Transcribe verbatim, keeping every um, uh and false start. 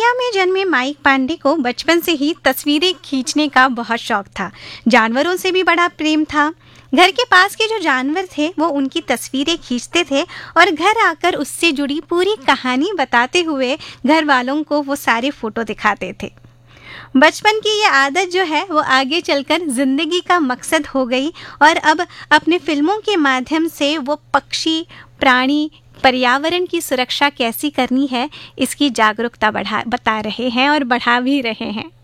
India में जन्मे mic Pandey को बचपन से ही तस्वीरें खींचने का बहुत शौक था। जानवरों से भी बड़ा प्रेम था। घर के पास के जो जानवर थे वो उनकी तस्वीरें खींचते थे और घर आकर उससे जुड़ी पूरी कहानी बताते हुए घर वालों को वो सारे फोटो दिखाते थे। बचपन की ये आदत जो है वो आगे चलकर जिंदगी का मकसद हो गई और अब अपने फिल्मों के माध्यम से वो पक्षी, प्राणी, पर्यावरण की सुरक्षा कैसी करनी है इसकी जागरूकता बढ़ा बता रहे हैं और बढ़ा भी रहे हैं।